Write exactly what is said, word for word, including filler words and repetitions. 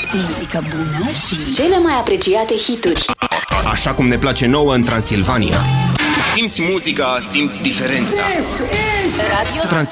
muzică bună și cele mai apreciate hituri. Așa cum ne place nouă în Transilvania. Simți muzica, simți diferența. Radio